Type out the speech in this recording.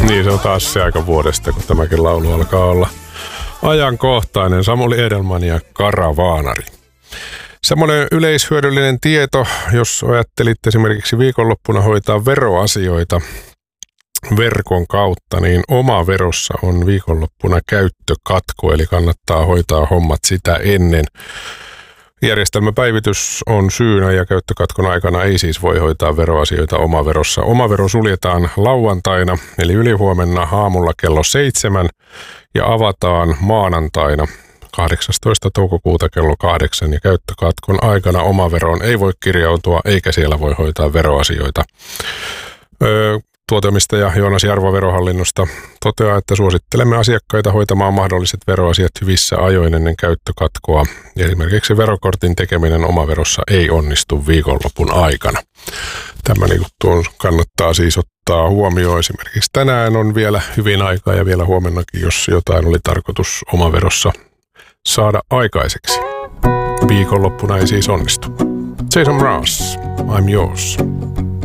Niin, se on taas se aika vuodesta, kun tämäkin laulu alkaa olla ajankohtainen. Samuli Edelman ja Karavaanari. Semmoinen yleishyödyllinen tieto, jos ajattelit esimerkiksi viikonloppuna hoitaa veroasioita verkon kautta, niin oma verossa on viikonloppuna käyttökatko, eli kannattaa hoitaa hommat sitä ennen. Järjestelmäpäivitys on syynä ja käyttökatkon aikana ei siis voi hoitaa veroasioita omaverossa. Omavero suljetaan lauantaina, eli ylihuomenna aamulla kello 7 ja avataan maanantaina 18. toukokuuta kello 8 ja käyttökatkon aikana omaveroon ei voi kirjautua eikä siellä voi hoitaa veroasioita. Tuoteomistaja Joonas Jarvo Verohallinnosta toteaa, että suosittelemme asiakkaita hoitamaan mahdolliset veroasiat hyvissä ajoin ennen käyttökatkoa. Esimerkiksi verokortin tekeminen omaverossa ei onnistu viikonlopun aikana. Tämä niin kannattaa siis ottaa huomioon. Esimerkiksi tänään on vielä hyvin aikaa ja vielä huomennakin, jos jotain oli tarkoitus omaverossa saada aikaiseksi. Viikonloppuna ei siis onnistu. Jason Mraz, I'm yours.